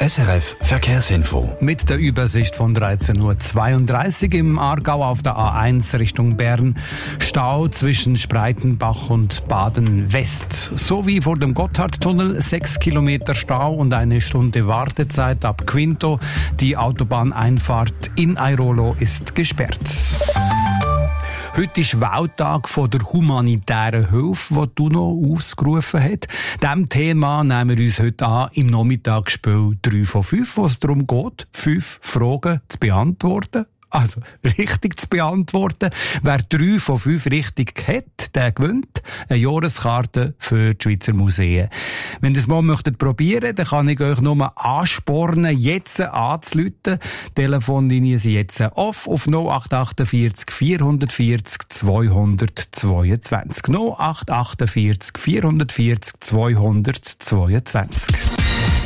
SRF Verkehrsinfo. Mit der Übersicht von 13.32 Uhr im Aargau auf der A1 Richtung Bern. Stau zwischen Spreitenbach und Baden-West. Sowie vor dem Gotthardtunnel 6 Kilometer Stau und eine Stunde Wartezeit ab Quinto. Die Autobahneinfahrt in Airolo ist gesperrt. Heute ist Welttag von der humanitären Hilfe, die die UNO ausgerufen hat. Diesem Thema nehmen wir uns heute an im Nachmittagsspiel 3 von 5, wo es darum geht, 5 Fragen zu beantworten. Also richtig zu beantworten. Wer 3 von 5 richtig hat, der gewinnt eine Jahreskarte für die Schweizer Museen. Wenn ihr es mal probieren möchtet, dann kann ich euch nur anspornen, jetzt anzurufen. Die Telefonlinien sind jetzt off auf 0848 440 222. 0848 440 222.